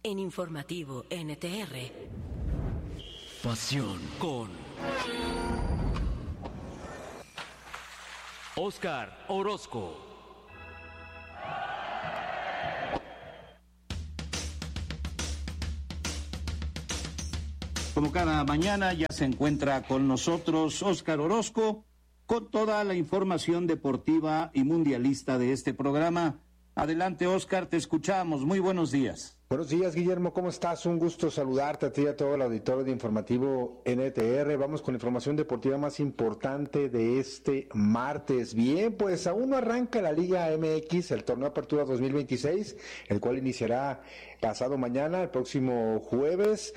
En Informativo NTR. Pasión con Óscar Orozco. Como cada mañana ya se encuentra con nosotros Óscar Orozco con toda la información deportiva y mundialista de este programa. Adelante, Óscar, te escuchamos. Muy buenos días. Buenos días, Guillermo, ¿cómo estás? Un gusto saludarte a ti y a todo el auditorio de Informativo NTR. Vamos con la información deportiva más importante de este martes. Bien, pues aún no arranca la Liga MX, el Torneo Apertura 2026, el cual iniciará pasado mañana, el próximo jueves,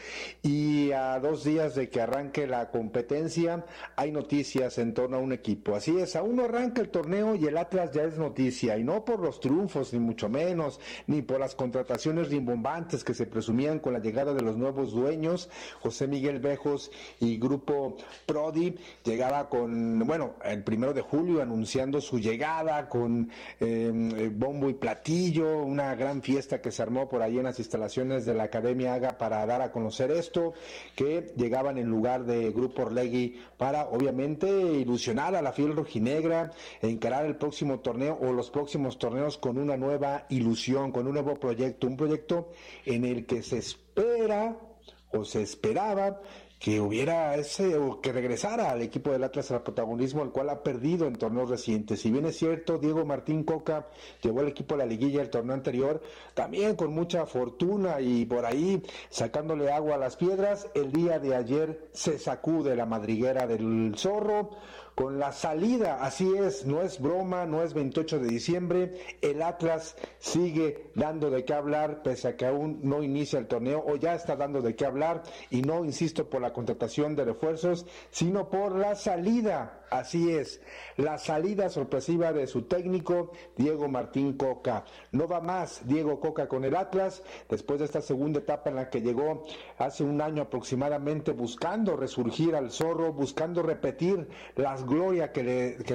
y a 2 días de que arranque la competencia, hay noticias en torno a un equipo. Así es, aún no arranca el torneo y el Atlas ya es noticia, y no por los triunfos, ni mucho menos, ni por las contrataciones rimbombantes que se presumían con la llegada de los nuevos dueños. José Miguel Bejos y Grupo Prodi llegaba con, el 1 de julio anunciando su llegada con bombo y platillo, una gran fiesta que se armó por ahí en las instalaciones de la Academia Haga para dar a conocer esto, que llegaban en lugar de Grupo Orlegui para obviamente ilusionar a la fiel rojinegra, encarar el próximo torneo o los próximos torneos con una nueva ilusión, con un nuevo proyecto, un proyecto en el que se espera o se esperaba que hubiera o que regresara al equipo del Atlas al protagonismo, el cual ha perdido en torneos recientes. Si bien es cierto, Diego Martín Coca llevó al equipo a la liguilla el torneo anterior, también con mucha fortuna y por ahí sacándole agua a las piedras, el día de ayer se sacude la madriguera del Zorro con la salida, así es, no es broma, no es 28 de diciembre, el Atlas sigue dando de qué hablar, pese a que aún no inicia el torneo, o ya está dando de qué hablar, y no, insisto, por la contratación de refuerzos, sino por la salida, así es, la salida sorpresiva de su técnico, Diego Martín Coca. No va más Diego Coca con el Atlas, después de esta segunda etapa en la que llegó hace un año aproximadamente, buscando resurgir al Zorro, buscando repetir las gloria que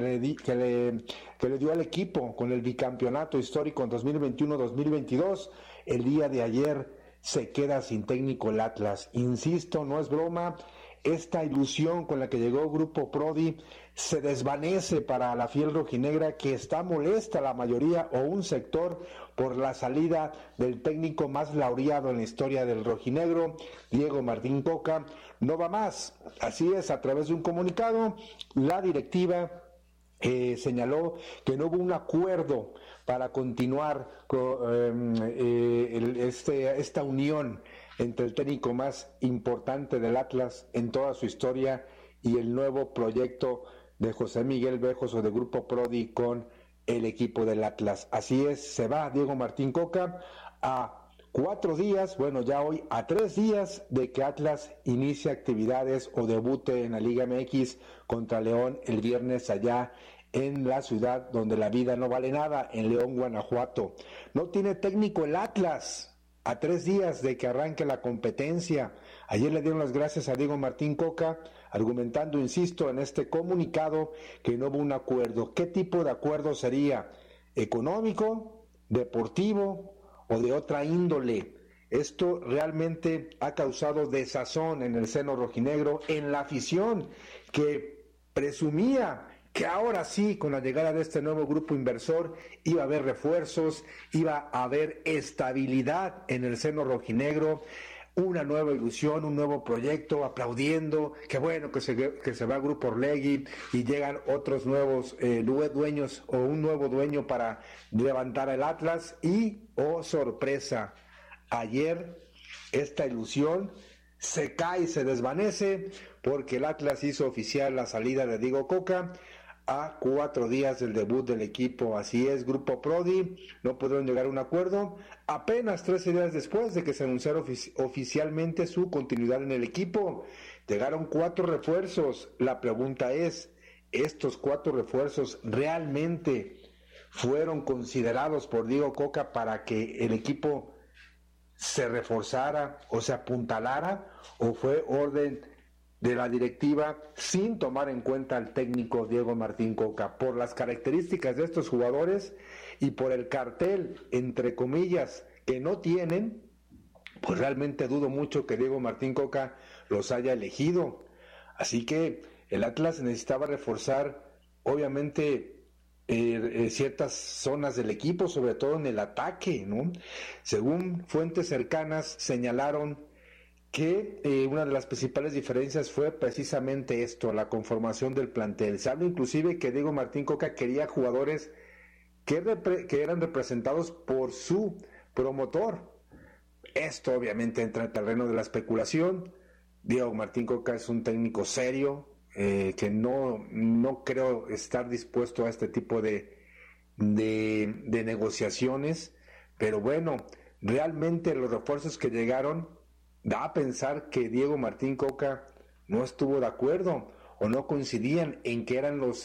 le dio al equipo con el bicampeonato histórico en 2021-2022. El día de ayer se queda sin técnico el Atlas. Insisto, no es broma, esta ilusión con la que llegó Grupo Prodi se desvanece para la fiel rojinegra, que está molesta la mayoría o un sector por la salida del técnico más laureado en la historia del rojinegro, Diego Martín Coca. No va más. Así es, a través de un comunicado, la directiva señaló que no hubo un acuerdo para continuar con esta unión entre el técnico más importante del Atlas en toda su historia y el nuevo proyecto de José Miguel Bejos o de Grupo Prodi con el equipo del Atlas. Así es, se va Diego Martín Coca a 4 días, ya hoy a 3 días de que Atlas inicie actividades o debute en la Liga MX contra León el viernes allá en la ciudad donde la vida no vale nada, en León, Guanajuato. No tiene técnico el Atlas a 3 días de que arranque la competencia. Ayer le dieron las gracias a Diego Martín Coca, argumentando, insisto, en este comunicado que no hubo un acuerdo. ¿Qué tipo de acuerdo sería? ¿Económico? ¿Deportivo? ¿O de otra índole? Esto realmente ha causado desazón en el seno rojinegro, en la afición, que presumía que ahora sí, con la llegada de este nuevo grupo inversor, iba a haber refuerzos, iba a haber estabilidad en el seno rojinegro, una nueva ilusión, un nuevo proyecto, aplaudiendo, que bueno que se va Grupo Orlegui y llegan otros nuevos dueños o un nuevo dueño para levantar el Atlas y, oh sorpresa, ayer esta ilusión se cae y se desvanece porque el Atlas hizo oficial la salida de Diego Coca a 4 días del debut del equipo. Así es, Grupo Prodi no pudieron llegar a un acuerdo apenas 13 días después de que se anunciara oficialmente su continuidad en el equipo. Llegaron 4 refuerzos. La pregunta es, ¿estos 4 refuerzos realmente fueron considerados por Diego Coca para que el equipo se reforzara o se apuntalara, o fue orden de la directiva sin tomar en cuenta al técnico Diego Martín Coca? Por las características de estos jugadores y por el cartel, entre comillas, que no tienen, pues realmente dudo mucho que Diego Martín Coca los haya elegido. Así que el Atlas necesitaba reforzar, obviamente, ciertas zonas del equipo, sobre todo en el ataque, ¿no? Según fuentes cercanas señalaron que una de las principales diferencias fue precisamente esto, la conformación del plantel. Se habla inclusive que Diego Martín Coca quería jugadores que eran representados por su promotor. Esto obviamente entra en el terreno de la especulación. Diego Martín Coca es un técnico serio, que no creo estar dispuesto a este tipo de negociaciones, pero bueno, realmente los refuerzos que llegaron da a pensar que Diego Martín Coca no estuvo de acuerdo o no coincidían en que eran los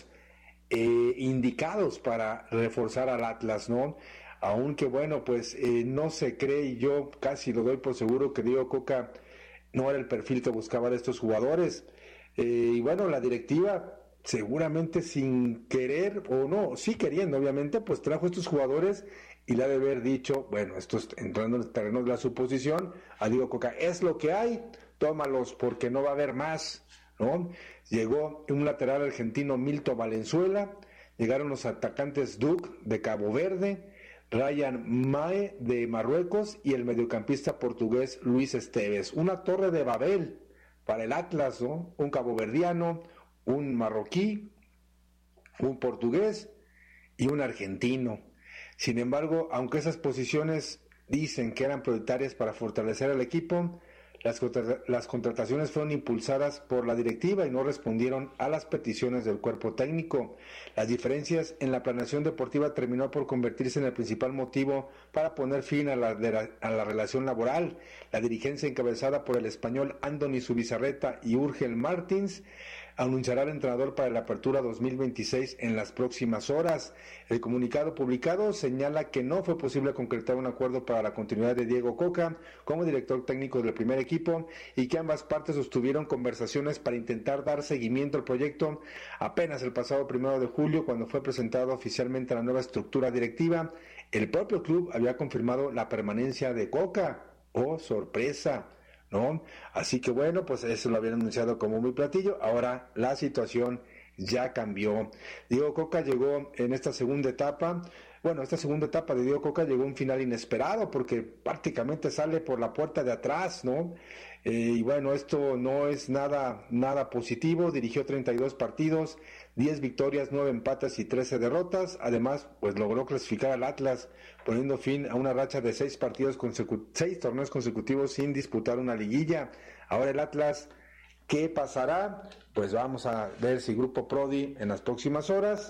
indicados para reforzar al Atlas, ¿no? Aunque bueno, pues no se cree, y yo casi lo doy por seguro, que Diego Coca no era el perfil que buscaba de estos jugadores. Y bueno, la directiva seguramente sin querer o no, sí queriendo obviamente, pues trajo estos jugadores y le ha de haber dicho, bueno, esto es entrando en el terreno de la suposición, a Diego Coca, es lo que hay, tómalos porque no va a haber más, ¿no? Llegó un lateral argentino, Milton Valenzuela, llegaron los atacantes Duke de Cabo Verde, Ryan Mae de Marruecos y el mediocampista portugués Luis Esteves. Una torre de Babel para el Atlas, ¿no? Un caboverdiano, un marroquí, un portugués y un argentino. Sin embargo, aunque esas posiciones dicen que eran prioritarias para fortalecer al equipo, las contrataciones fueron impulsadas por la directiva y no respondieron a las peticiones del cuerpo técnico. Las diferencias en la planeación deportiva terminó por convertirse en el principal motivo para poner fin a la relación laboral. La dirigencia encabezada por el español Andoni Zubizarreta y Urgel Martins anunciará al entrenador para la apertura 2026 en las próximas horas. El comunicado publicado señala que no fue posible concretar un acuerdo para la continuidad de Diego Coca como director técnico del primer equipo y que ambas partes sostuvieron conversaciones para intentar dar seguimiento al proyecto apenas el pasado 1 de julio, cuando fue presentado oficialmente la nueva estructura directiva. El propio club había confirmado la permanencia de Coca. ¡Oh, sorpresa! ¿No? Así que bueno, pues eso lo habían anunciado como muy platillo. Ahora la situación ya cambió. Diego Coca llegó en esta segunda etapa. Bueno, esta segunda etapa de Diego Coca llegó a un final inesperado porque prácticamente sale por la puerta de atrás, ¿no? Y bueno, esto no es nada positivo. Dirigió 32 partidos, 10 victorias, 9 empates y 13 derrotas. Además, pues logró clasificar al Atlas, poniendo fin a una racha de 6 torneos consecutivos sin disputar una liguilla. Ahora el Atlas, ¿qué pasará? Pues vamos a ver si Grupo Prodi en las próximas horas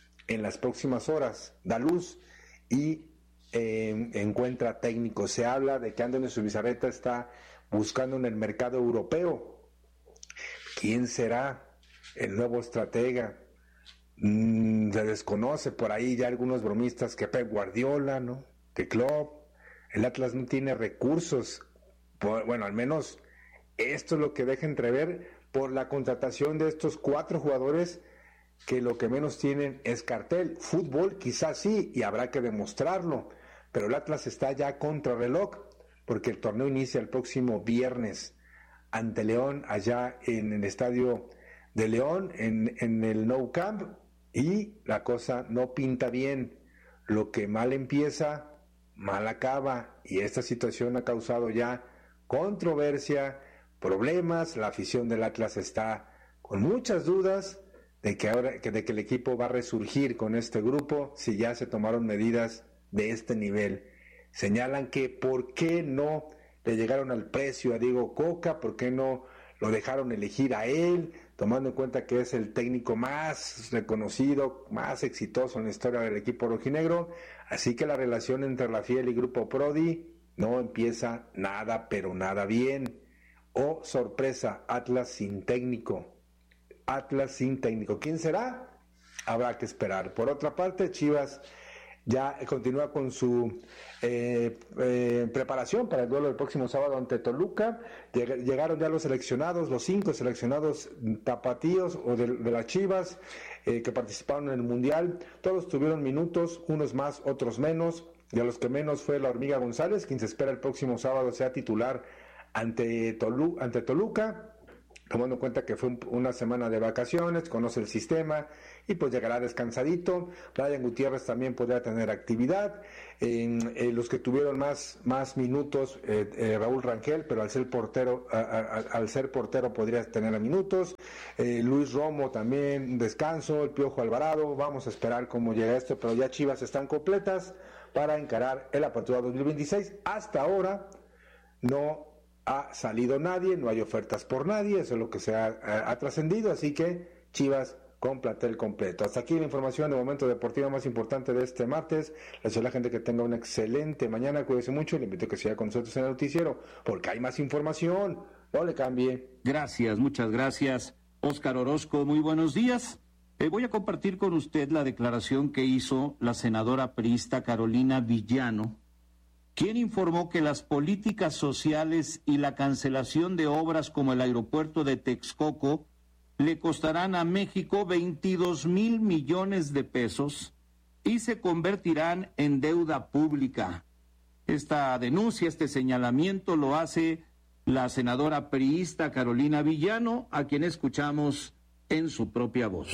da luz y encuentra técnico. Se habla de que Andoni Zubizarreta está buscando en el mercado europeo. ¿Quién será el nuevo estratega? Se desconoce por ahí ya algunos bromistas que Pep Guardiola, ¿no? Que Klopp. El Atlas no tiene recursos. Bueno, al menos esto es lo que deja entrever por la contratación de estos 4 jugadores que lo que menos tienen es cartel. Fútbol quizás sí, y habrá que demostrarlo, pero el Atlas está ya contra reloj, porque el torneo inicia el próximo viernes ante León, allá en el estadio de León, en el Nou Camp, y la cosa no pinta bien. Lo que mal empieza, mal acaba, y esta situación ha causado ya controversia, problemas. La afición del Atlas está con muchas dudas de que el equipo va a resurgir con este grupo si ya se tomaron medidas de este nivel. Señalan que por qué no le llegaron al precio a Diego Coca, por qué no lo dejaron elegir a él, tomando en cuenta que es el técnico más reconocido, más exitoso en la historia del equipo rojinegro. Así que la relación entre la Fiel y Grupo Prodi no empieza nada, pero nada bien. Oh, sorpresa, Atlas sin técnico. ¿Quién será? Habrá que esperar. Por otra parte, Chivas ya continúa con su preparación para el duelo del próximo sábado ante Toluca. Llegaron ya los 5 seleccionados tapatíos o de las Chivas que participaron en el Mundial. Todos tuvieron minutos, unos más, otros menos. De los que menos fue la Hormiga González, quien se espera el próximo sábado sea titular ante Toluca, tomando en cuenta que fue una semana de vacaciones, conoce el sistema y pues llegará descansadito. Brian Gutiérrez también podría tener actividad. Los que tuvieron más minutos, Raúl Rangel, pero al ser portero podría tener minutos. Luis Romo también descanso, el Piojo Alvarado. Vamos a esperar cómo llega esto, pero ya Chivas están completas para encarar el Apertura 2026. Hasta ahora no ha salido nadie, no hay ofertas por nadie, eso es lo que se ha trascendido, así que Chivas con plantel completo. Hasta aquí la información de momento deportivo más importante de este martes. Les deseo a la gente que tenga una excelente mañana, cuídese mucho y le invito a que siga con nosotros en el noticiero, porque hay más información, no le cambie. Gracias, muchas gracias, Óscar Orozco, muy buenos días. Voy a compartir con usted la declaración que hizo la senadora priista Carolina Villano, quien informó que las políticas sociales y la cancelación de obras como el aeropuerto de Texcoco le costarán a México 22,000 millones de pesos y se convertirán en deuda pública. Esta denuncia, este señalamiento lo hace la senadora priista Carolina Villano, a quien escuchamos en su propia voz.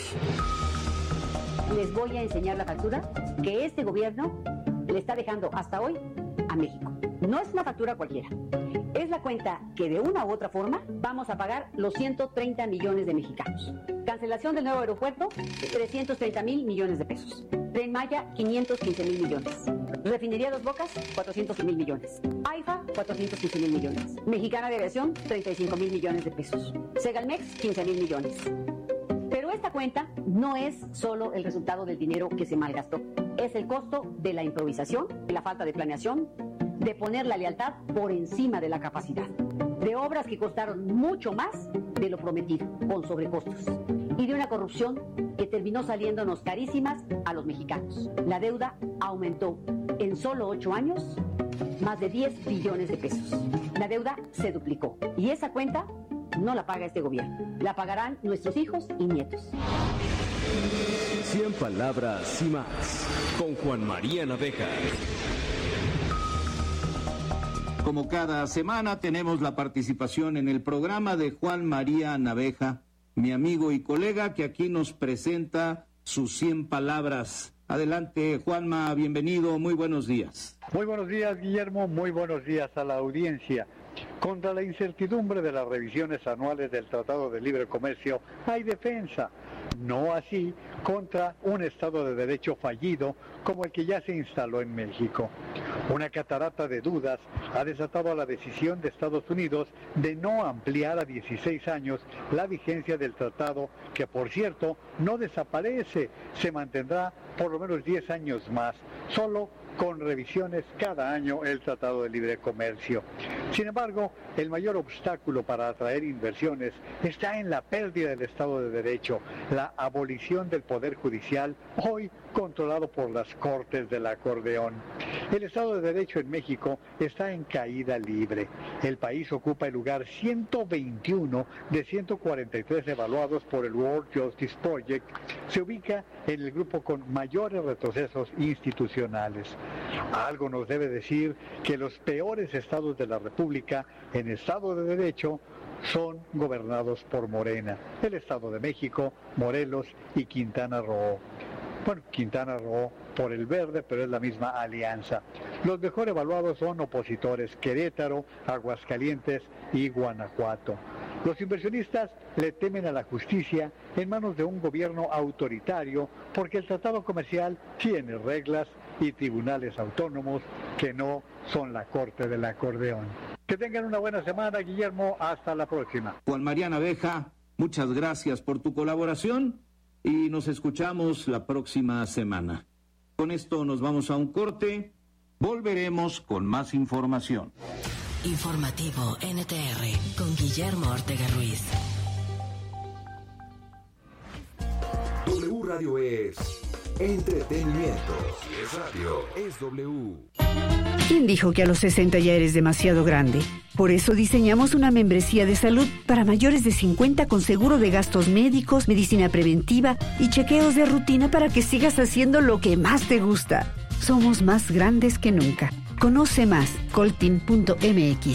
Les voy a enseñar la factura que este gobierno le está dejando hasta hoy a México. No es una factura cualquiera. Es la cuenta que de una u otra forma vamos a pagar los 130 millones de mexicanos. Cancelación del nuevo aeropuerto, 330,000 millones de pesos. Tren Maya, 515,000 millones. Refinería Dos Bocas, 400,000 millones. AIFA, 415,000 millones. Mexicana de Aviación, 35,000 millones de pesos. Segalmex, 15,000 millones. Pero esta cuenta no es solo el resultado del dinero que se malgastó. Es el costo de la improvisación, de la falta de planeación, de poner la lealtad por encima de la capacidad, de obras que costaron mucho más de lo prometido, con sobrecostos, y de una corrupción que terminó saliéndonos carísimas a los mexicanos. La deuda aumentó en solo 8 años más de 10 billones de pesos. La deuda se duplicó y esa cuenta no la paga este gobierno, la pagarán nuestros hijos y nietos. 100 palabras y más, con Juan María Naveja. Como cada semana tenemos la participación en el programa de Juan María Naveja, mi amigo y colega, que aquí nos presenta sus 100 palabras. Adelante, Juanma, bienvenido, muy buenos días. Muy buenos días, Guillermo, muy buenos días a la audiencia. Contra la incertidumbre de las revisiones anuales del Tratado de Libre Comercio hay defensa, no así contra un Estado de Derecho fallido como el que ya se instaló en México. Una catarata de dudas ha desatado la decisión de Estados Unidos de no ampliar a 16 años la vigencia del tratado, que por cierto no desaparece, se mantendrá por lo menos 10 años más, solo con revisiones cada año el Tratado de Libre Comercio. Sin embargo, el mayor obstáculo para atraer inversiones está en la pérdida del Estado de Derecho, la abolición del Poder Judicial, hoy controlado por las Cortes del Acordeón. El Estado de Derecho en México está en caída libre. El país ocupa el lugar 121 de 143 evaluados por el World Justice Project. Se ubica en el grupo con mayores retrocesos institucionales. Algo nos debe decir que los peores estados de la República en Estado de Derecho son gobernados por Morena. El Estado de México, Morelos y Quintana Roo. Bueno, Quintana Roo por el verde, pero es la misma alianza. Los mejor evaluados son opositores: Querétaro, Aguascalientes y Guanajuato. Los inversionistas le temen a la justicia en manos de un gobierno autoritario porque el tratado comercial tiene reglas y tribunales autónomos que no son la Corte del Acordeón. Que tengan una buena semana, Guillermo. Hasta la próxima. Juan María Naveja, muchas gracias por tu colaboración y nos escuchamos la próxima semana. Con esto nos vamos a un corte. Volveremos con más información. Informativo NTR con Guillermo Ortega Ruiz. W Radio es entretenimiento. Si es radio, es W. ¿Quién dijo que a los 60 ya eres demasiado grande? Por eso diseñamos una membresía de salud para mayores de 50 con seguro de gastos médicos, medicina preventiva y chequeos de rutina para que sigas haciendo lo que más te gusta. somos más grandes que nunca. Conoce más, coltin.mx.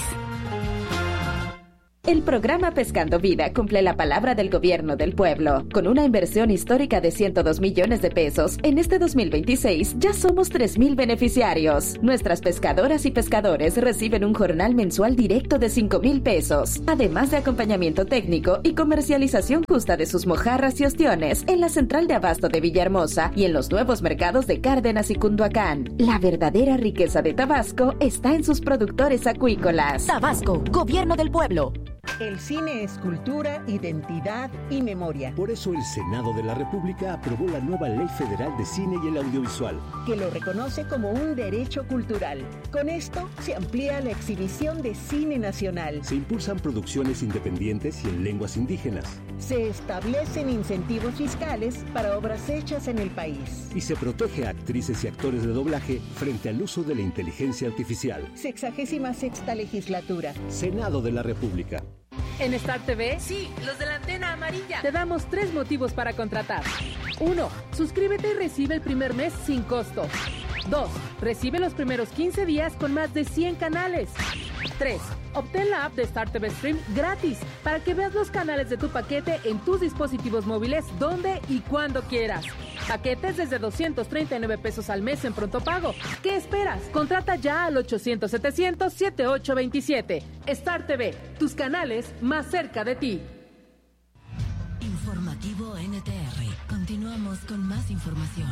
El programa Pescando Vida cumple la palabra del gobierno del pueblo. Con una inversión histórica de 102 millones de pesos, en este 2026 ya somos 3,000 beneficiarios. Nuestras pescadoras y pescadores reciben un jornal mensual directo de 5,000 pesos, además de acompañamiento técnico y comercialización justa de sus mojarras y ostiones en la central de abasto de Villahermosa y en los nuevos mercados de Cárdenas y Cunduacán. La verdadera riqueza de Tabasco está en sus productores acuícolas. Tabasco, gobierno del pueblo. El cine es cultura, identidad y memoria. Por eso el Senado de la República aprobó la nueva Ley Federal de Cine y el Audiovisual, que lo reconoce como un derecho cultural. Con esto se amplía la exhibición de cine nacional. Se impulsan producciones independientes y en lenguas indígenas. Se establecen incentivos fiscales para obras hechas en el país. Y se protege a actrices y actores de doblaje frente al uso de la inteligencia artificial. 66ª legislatura. Senado de la República. En Star TV, sí, los de la antena amarilla, te damos 3 motivos para contratar. 1. Suscríbete y recibe el primer mes sin costo. 2. Recibe los primeros 15 días con más de 100 canales. 3. Obtén la app de Star TV Stream gratis para que veas los canales de tu paquete en tus dispositivos móviles donde y cuando quieras. Paquetes desde 239 pesos al mes en pronto pago. ¿Qué esperas? Contrata ya al 800-700-7827. Star TV, tus canales más cerca de ti. Informativo NTR. Continuamos con más información.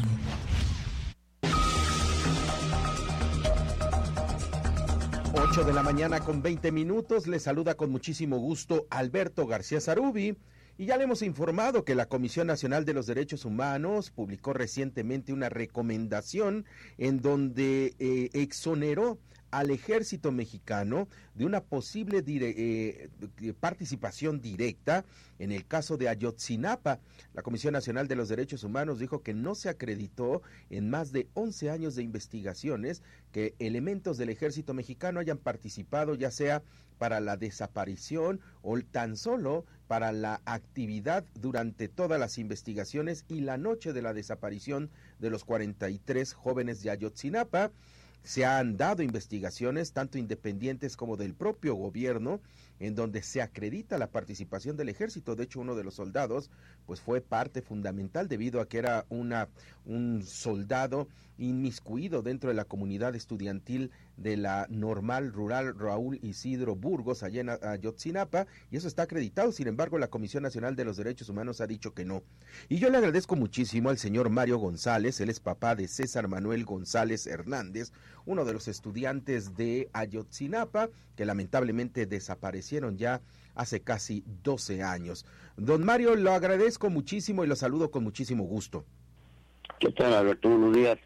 8 de la mañana con 20 minutos. Les saluda con muchísimo gusto Alberto García Zarubi. Y ya le hemos informado que la Comisión Nacional de los Derechos Humanos publicó recientemente una recomendación en donde exoneró al ejército mexicano de una posible participación directa en el caso de Ayotzinapa. La Comisión Nacional de los Derechos Humanos dijo que no se acreditó en más de 11 años de investigaciones que elementos del ejército mexicano hayan participado, ya sea para la desaparición o tan solo para la actividad durante todas las investigaciones y la noche de la desaparición de los 43 jóvenes de Ayotzinapa. Se han dado investigaciones tanto independientes como del propio gobierno en donde se acredita la participación del ejército. De hecho, uno de los soldados pues fue parte fundamental debido a que era un soldado inmiscuido dentro de la comunidad estudiantil de la Normal Rural Raúl Isidro Burgos allá en Ayotzinapa, y eso está acreditado. Sin embargo, la Comisión Nacional de los Derechos Humanos ha dicho que no. Y yo le agradezco muchísimo al señor Mario González, él es papá de César Manuel González Hernández, uno de los estudiantes de Ayotzinapa, que lamentablemente desaparecieron ya hace casi 12 años. Don Mario, lo agradezco muchísimo y lo saludo con muchísimo gusto. ¿Qué tal, Alberto? Buenos días.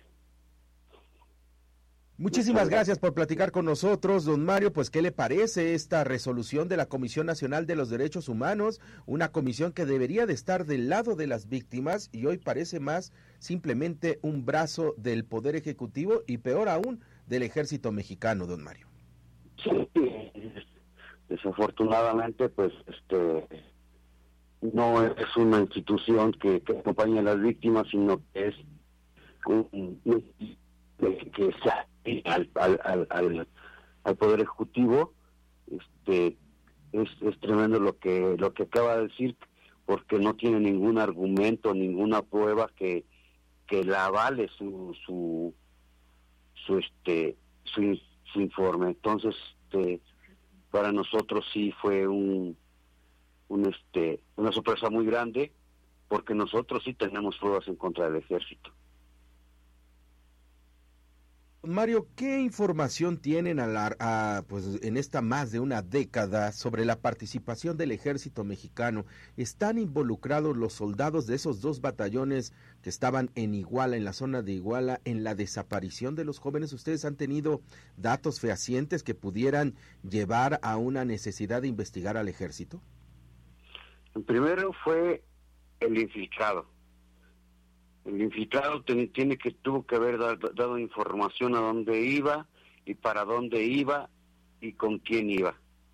Muchísimas gracias por platicar con nosotros, don Mario. Pues, ¿qué le parece esta resolución de la Comisión Nacional de los Derechos Humanos? Una comisión que debería de estar del lado de las víctimas y hoy parece más simplemente un brazo del Poder Ejecutivo y peor aún del Ejército Mexicano, don Mario. Sí, desafortunadamente, pues, no es una institución que acompañe a las víctimas, sino que es que sea al Poder Ejecutivo. Es tremendo lo que acaba de decir, porque no tiene ningún argumento, ninguna prueba que la avale su informe. Entonces, para nosotros sí fue una sorpresa muy grande, porque nosotros sí tenemos pruebas en contra del ejército. Mario, ¿qué información tienen pues en esta más de una década sobre la participación del ejército mexicano? ¿Están involucrados los soldados de esos 2 batallones que estaban en Iguala, en la zona de Iguala, en la desaparición de los jóvenes? ¿Ustedes han tenido datos fehacientes que pudieran llevar a una necesidad de investigar al ejército? Primero fue el infiltrado. El infiltrado tuvo que haber dado información a dónde iba y para dónde iba y con quién iba.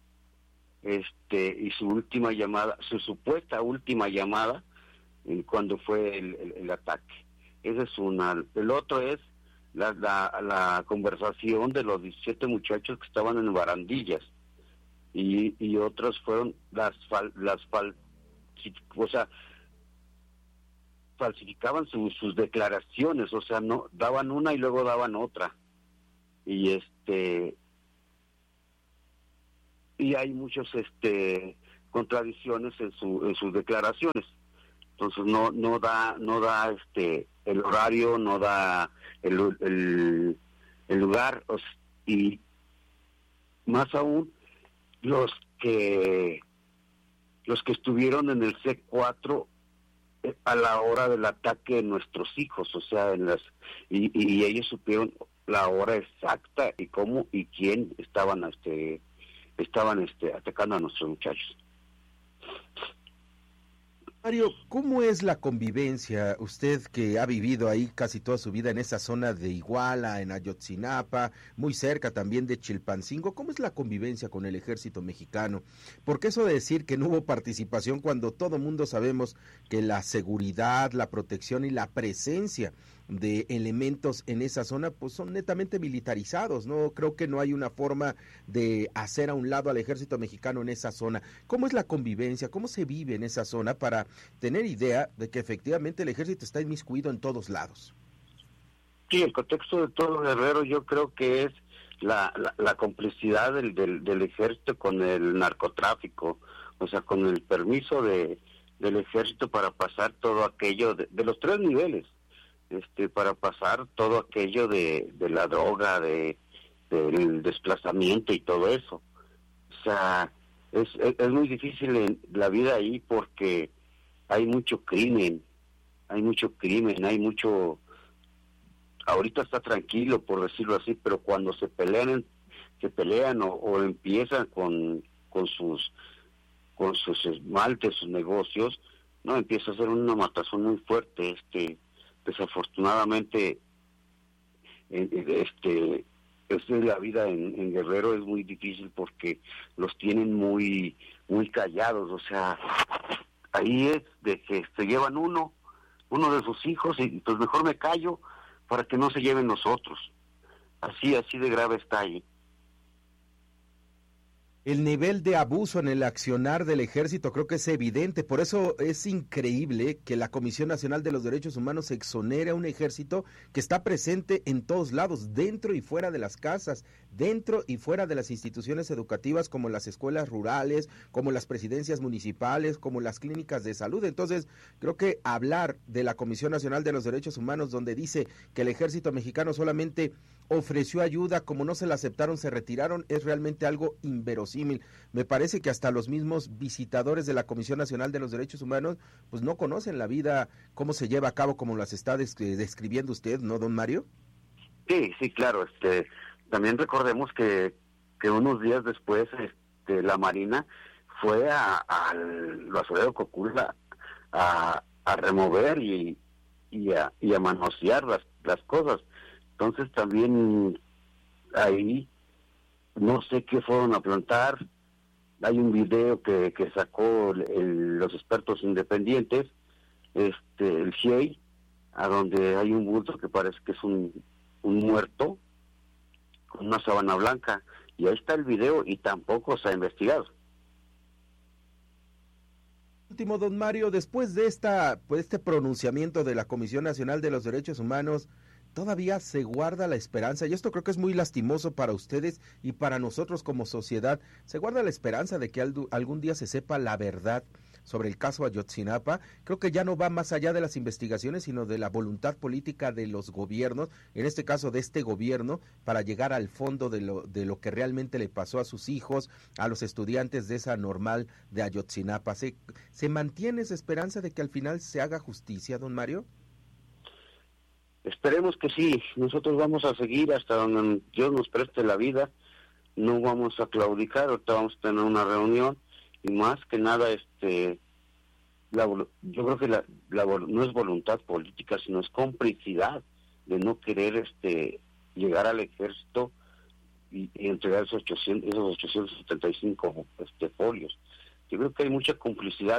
Y su última llamada, su supuesta última llamada, cuando fue el ataque. Esa es una. El otro es la conversación de los 17 muchachos que estaban en barandillas, y otros fueron falsificaban sus declaraciones, o sea, no daban una y luego daban otra, y hay muchos contradicciones en sus declaraciones. Entonces no da el horario, no da el lugar, y más aún los que estuvieron en el C4 a la hora del ataque de nuestros hijos, o sea, y ellos supieron la hora exacta y cómo y quién estaban atacando a nuestros muchachos. Mario, ¿cómo es la convivencia? Usted que ha vivido ahí casi toda su vida en esa zona de Iguala, en Ayotzinapa, muy cerca también de Chilpancingo, ¿cómo es la convivencia con el ejército mexicano? Porque eso de decir que no hubo participación cuando todo mundo sabemos que la seguridad, la protección y la presencia de elementos en esa zona pues son netamente militarizados, ¿no? Creo que no hay una forma de hacer a un lado al ejército mexicano en esa zona. ¿Cómo es la convivencia? ¿Cómo se vive en esa zona para tener idea de que efectivamente el ejército está inmiscuido en todos lados? Sí, el contexto de todo Guerrero yo creo que es la complicidad del ejército con el narcotráfico, o sea, con el permiso del ejército para pasar todo aquello de los tres niveles, para pasar todo aquello de la droga, del desplazamiento y todo eso. O sea, es muy difícil en la vida ahí porque hay mucho crimen, ahorita está tranquilo por decirlo así, pero cuando se pelean o empiezan con sus esmaltes, sus negocios, no, empieza a ser una matazón muy fuerte. Desafortunadamente la vida en Guerrero es muy difícil porque los tienen muy muy callados, o sea, ahí es de que se llevan uno de sus hijos y pues mejor me callo para que no se lleven los otros. Así de grave está ahí. El nivel de abuso en el accionar del ejército creo que es evidente, por eso es increíble que la Comisión Nacional de los Derechos Humanos exonere a un ejército que está presente en todos lados, dentro y fuera de las casas, dentro y fuera de las instituciones educativas como las escuelas rurales, como las presidencias municipales, como las clínicas de salud. Entonces, creo que hablar de la Comisión Nacional de los Derechos Humanos, donde dice que el ejército mexicano solamente ofreció ayuda, como no se la aceptaron, se retiraron, es realmente algo inverosímil. Me parece que hasta los mismos visitadores de la Comisión Nacional de los Derechos Humanos pues no conocen la vida, cómo se lleva a cabo, como las está describiendo usted, ¿no, don Mario? Sí, claro. También recordemos que unos días después la Marina fue al basurero Cocula a remover y a manosear las cosas. Entonces también ahí no sé qué fueron a plantar. Hay un video que sacó los expertos independientes, el GIEI, a donde hay un bulto que parece que es un muerto con una sábana blanca, y ahí está el video y tampoco se ha investigado. Último, don Mario, después de este pronunciamiento de la Comisión Nacional de los Derechos Humanos, todavía se guarda la esperanza, y esto creo que es muy lastimoso para ustedes y para nosotros como sociedad, se guarda la esperanza de que algún día se sepa la verdad sobre el caso Ayotzinapa. Creo que ya no va más allá de las investigaciones, sino de la voluntad política de los gobiernos, en este caso de este gobierno, para llegar al fondo de lo que realmente le pasó a sus hijos, a los estudiantes de esa normal de Ayotzinapa. ¿Se mantiene esa esperanza de que al final se haga justicia, don Mario? Esperemos que sí. Nosotros vamos a seguir hasta donde Dios nos preste la vida. No vamos a claudicar. Ahorita vamos a tener una reunión, y más que nada yo creo que no es voluntad política, sino es complicidad de no querer llegar al ejército y entregar esos 875 folios. Yo creo que hay mucha complicidad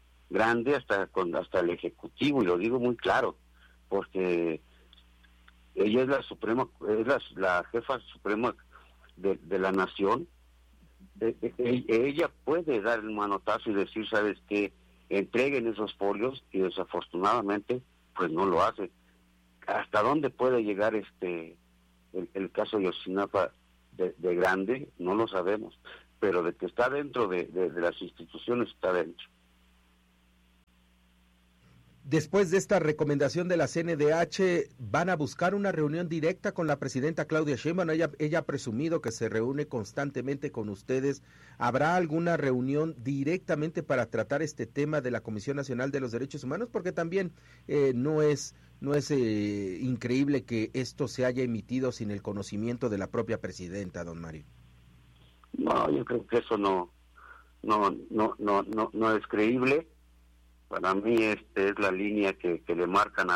grande hasta el ejecutivo, y lo digo muy claro, porque ella es la suprema, es la jefa suprema de la nación. Ella puede dar el manotazo y decir, ¿sabes qué? Entreguen esos folios, y desafortunadamente pues no lo hace. ¿Hasta dónde puede llegar el caso de Ayotzinapa de grande? No lo sabemos, pero de que está dentro de las instituciones, está dentro. Después de esta recomendación de la CNDH, ¿van a buscar una reunión directa con la presidenta Claudia Sheinbaum? Ella ha presumido que se reúne constantemente con ustedes. ¿Habrá alguna reunión directamente para tratar este tema de la Comisión Nacional de los Derechos Humanos? Porque también no es increíble que esto se haya emitido sin el conocimiento de la propia presidenta, don Mario. No, yo creo que eso no es creíble. Para mí es la línea que le marcan a